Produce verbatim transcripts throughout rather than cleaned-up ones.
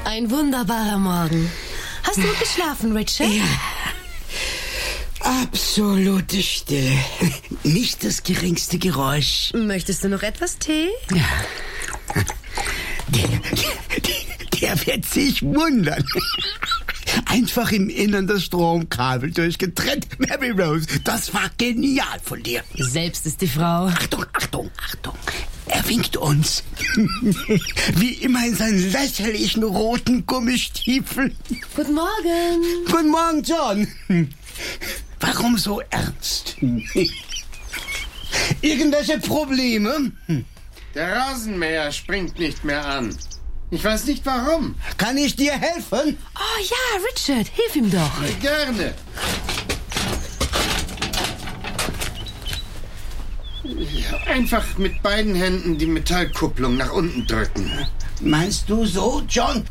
Ein wunderbarer Morgen. Hast du gut geschlafen, Richard? Ja. Absolute Stille. Nicht das geringste Geräusch. Möchtest du noch etwas Tee? Ja. Der, der, der wird sich wundern. Einfach im Innern das Stromkabel durchgetrennt. Mary Rose, das war genial von dir. Selbst ist die Frau. Achtung, Achtung, Achtung. Er winkt uns. Wie immer in seinen lächerlichen roten Gummistiefeln. Guten Morgen. Guten Morgen, John. Warum so ernst? Irgendwelche Probleme? Der Rasenmäher springt nicht mehr an. Ich weiß nicht warum. Kann ich dir helfen? Oh ja, Richard, hilf ihm doch. Gerne. Einfach mit beiden Händen die Metallkupplung nach unten drücken. Meinst du so, John?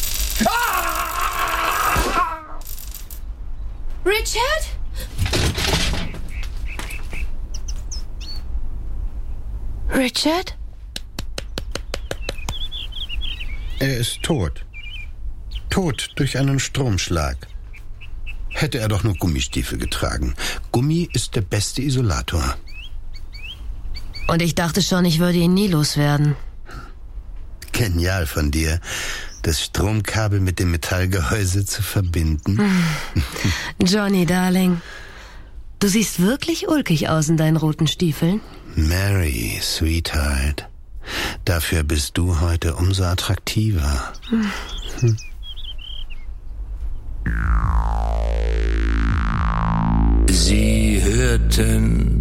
Richard? Richard? Er ist tot. Tot durch einen Stromschlag. Hätte er doch nur Gummistiefel getragen. Gummi ist der beste Isolator. Und ich dachte schon, ich würde ihn nie loswerden. Genial von dir, das Stromkabel mit dem Metallgehäuse zu verbinden. Johnny, Darling, du siehst wirklich ulkig aus in deinen roten Stiefeln. Mary, Sweetheart, dafür bist du heute umso attraktiver. Hm. Sie hörten